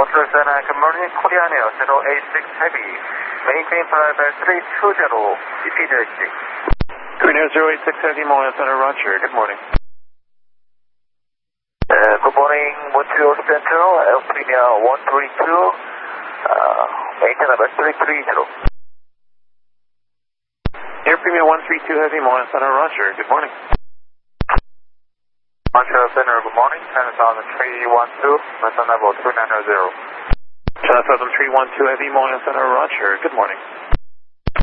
Montreal Center, good morning, Korean Air 086 Heavy. Maintain flight 320, repeat exit. Korean Air 086 Heavy, Montreal Center, Roger, good morning. Good morning, Montreal Central, Air Premier 132, maintain number 330. Air Premier 132 Heavy, Montreal Center, Roger, good morning. Montreal Center, good morning, China Southern 312, Montreal level 290. China Southern 312 Heavy, Montreal Center, Roger, good morning.